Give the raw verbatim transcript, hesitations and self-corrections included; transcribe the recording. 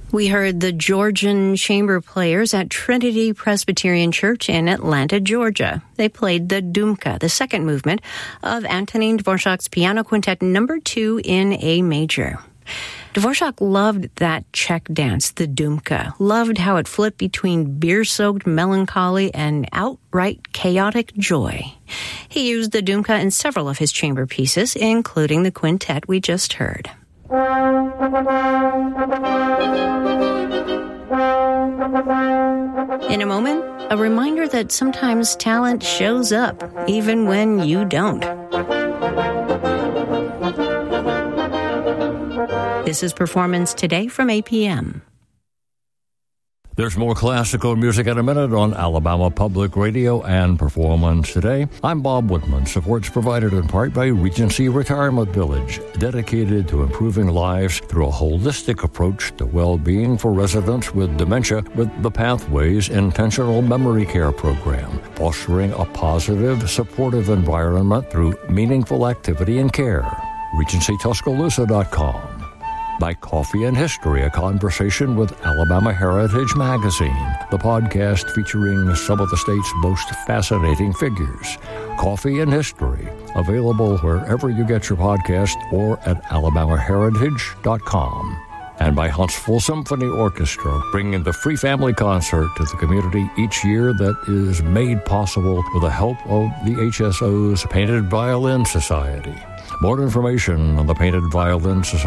We heard the Georgian chamber players at Trinity Presbyterian Church in Atlanta, Georgia. They played the Dumka, the second movement of Antonin Dvorak's Piano Quintet number two in A major. Dvorak loved that Czech dance, the Dumka, loved how it flipped between beer-soaked melancholy and outright chaotic joy. He used the Dumka in several of his chamber pieces, including the quintet we just heard. In a moment, a reminder that sometimes talent shows up, even when you don't. This is Performance Today from A P M. There's more classical music in a minute on Alabama Public Radio and Performance Today. I'm Bob Woodman. Support's provided in part by Regency Retirement Village, dedicated to improving lives through a holistic approach to well-being for residents with dementia with the Pathways Intentional Memory Care Program, fostering a positive, supportive environment through meaningful activity and care. Regency Tuscaloosa dot com. By Coffee and History, a conversation with Alabama Heritage Magazine, the podcast featuring some of the state's most fascinating figures. Coffee and History, available wherever you get your podcast or at alabama heritage dot com. And by Huntsville Symphony Orchestra, bringing the free family concert to the community each year that is made possible with the help of the H S O's Painted Violin Society. More information on the Painted Violin Society